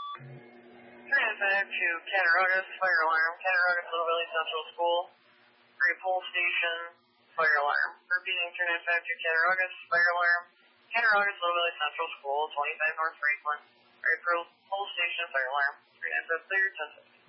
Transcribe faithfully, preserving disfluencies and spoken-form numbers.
Transmitted to Cattaraugus, fire alarm. Cattaraugus Little Valley Central School. Great Pole Station, fire alarm. Repeating, transmitted to Cattaraugus, fire alarm. Cattaraugus Little Valley Central School, twenty-five North Franklin. Great Pole Station, fire alarm. Transmitted clear, ten seconds.